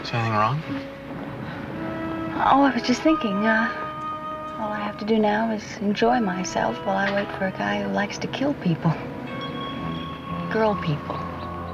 Is anything wrong? Oh, I was just thinking, all I have to do now is enjoy myself while I wait for a guy who likes to kill people. Girl people.